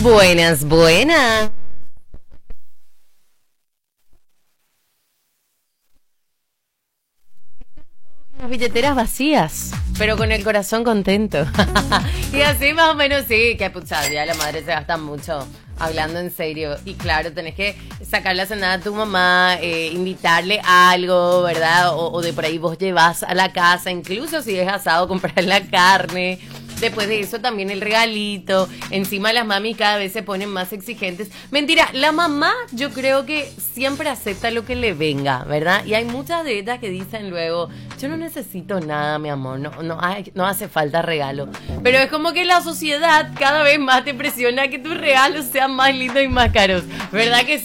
Buenas, buenas. Las billeteras vacías, pero con el corazón contento. Y así más o menos sí, que pucha, ya la madre se gasta mucho hablando en serio. Y claro, tenés que sacar la cenada a tu mamá, invitarle algo, ¿verdad? O de por ahí vos llevas a la casa, incluso si es asado, comprar la carne. Después de eso también el regalito. Encima las mamis cada vez se ponen más exigentes. Mentira, la mamá yo creo que siempre acepta lo que le venga, ¿verdad? Y hay muchas de ellas que dicen luego, yo no necesito nada, mi amor, no hace falta regalo. Pero es como que la sociedad cada vez más te presiona a que tus regalos sean más lindos y más caros, ¿verdad que sí?